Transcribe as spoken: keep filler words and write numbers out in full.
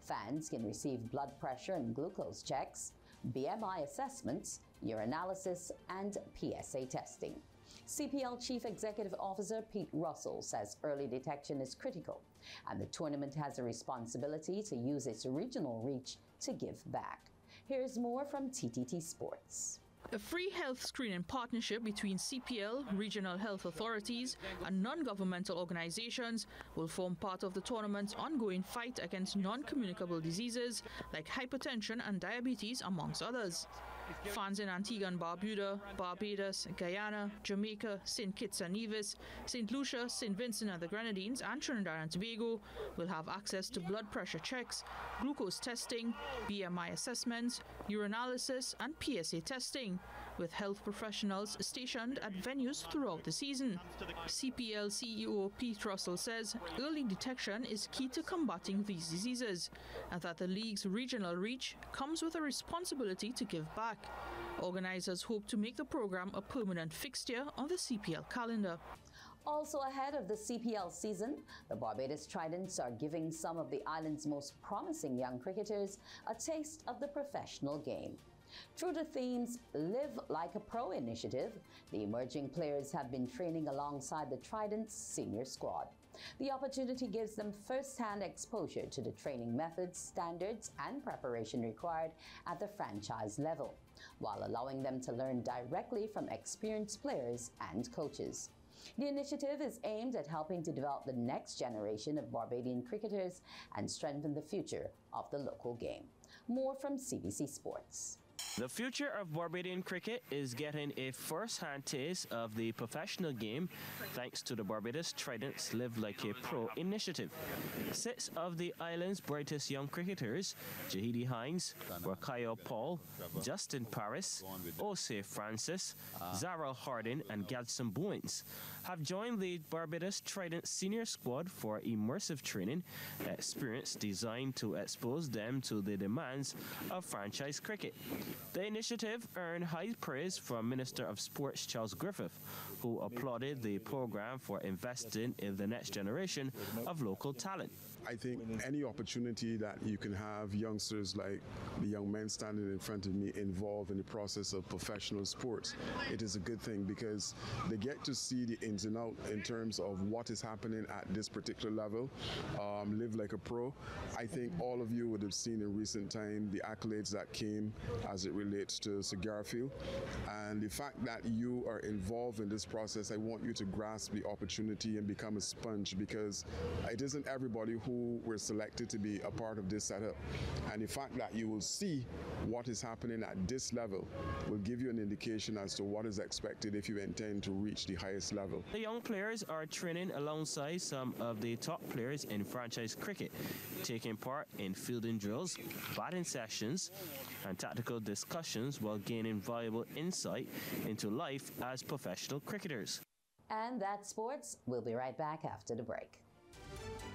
Fans can receive blood pressure and glucose checks, B M I assessments, urinalysis, and P S A testing. C P L Chief Executive Officer Pete Russell says early detection is critical, and the tournament has a responsibility to use its regional reach to give back. Here's more from T T T Sports. A free health screening partnership between C P L, regional health authorities, and non-governmental organizations will form part of the tournament's ongoing fight against non-communicable diseases like hypertension and diabetes, amongst others. Fans in Antigua and Barbuda, Barbados, Guyana, Jamaica, Saint Kitts and Nevis, Saint Lucia, Saint Vincent and the Grenadines, and Trinidad and Tobago will have access to blood pressure checks, glucose testing, B M I assessments, urinalysis, and P S A testing, with health professionals stationed at venues throughout the season. C P L C E O Pete Russell says early detection is key to combating these diseases, and that the league's regional reach comes with a responsibility to give back. Organizers hope to make the program a permanent fixture on the C P L calendar. Also ahead of the C P L season, the Barbados Tridents are giving some of the island's most promising young cricketers a taste of the professional game. Through the theme's Live Like a Pro initiative, the emerging players have been training alongside the Tridents senior squad. The opportunity gives them first-hand exposure to the training methods, standards, and preparation required at the franchise level, while allowing them to learn directly from experienced players and coaches. The initiative is aimed at helping to develop the next generation of Barbadian cricketers and strengthen the future of the local game. More from C B C Sports. The future of Barbadian cricket is getting a first-hand taste of the professional game thanks to the Barbados Tridents Live Like a Pro initiative. Six of the island's brightest young cricketers, Jahidi Hines, Rakayo Paul, Justin Paris, Osei Francis, Zara Harding, and Gadsden Bowens, have joined the Barbados Trident senior squad for immersive training experience designed to expose them to the demands of franchise cricket. The initiative earned high praise from Minister of Sports Charles Griffith, who applauded the program for investing in the next generation of local talent. I think any opportunity that you can have youngsters like the young men standing in front of me involved in the process of professional sports, it is a good thing because they get to see the ins and outs in terms of what is happening at this particular level. Um, Live Like a Pro. I think all of you would have seen in recent time the accolades that came as it relates to Sir Garfield, and the fact that you are involved in this process, I want you to grasp the opportunity and become a sponge, because it isn't everybody who were selected to be a part of this setup, and the fact that you will see what is happening at this level will give you an indication as to what is expected if you intend to reach the highest level. The young players are training alongside some of the top players in franchise cricket, taking part in fielding drills, batting sessions, and tactical discussions while gaining valuable insight into life as professional cricketers. And that's sports. We'll be right back after the break.